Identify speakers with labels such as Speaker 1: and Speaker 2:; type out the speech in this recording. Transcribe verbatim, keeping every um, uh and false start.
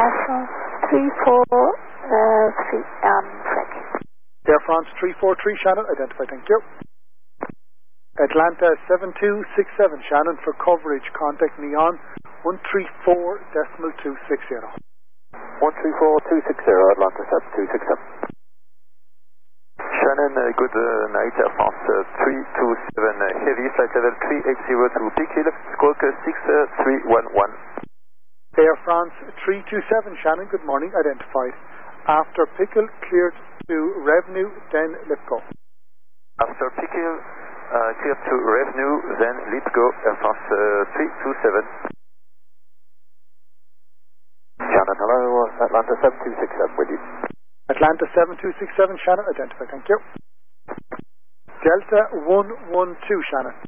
Speaker 1: International three four three, um, Fred.
Speaker 2: Air France three four three, Shannon, identify, thank you. Atlanta seven two six seven, Shannon, for coverage, contact me on one three four decimal two six zero.
Speaker 3: one three four two six zero, Atlanta seven two six seven.
Speaker 4: Shannon, uh, good uh, night, Air France uh, three two seven, uh, heavy, flight level three eight zero to Pickhill, squawk uh, six three one one.
Speaker 2: Air France three two seven, Shannon, good morning, identified. After Pickhill, cleared to revenue, then let go.
Speaker 4: After Pickhill, uh, cleared to revenue, then let go, Air France uh, three two seven.
Speaker 3: Shannon, hello, Atlanta seven two six seven with you.
Speaker 2: Atlanta seven two six seven, Shannon, identify, thank you. Delta one one two, Shannon.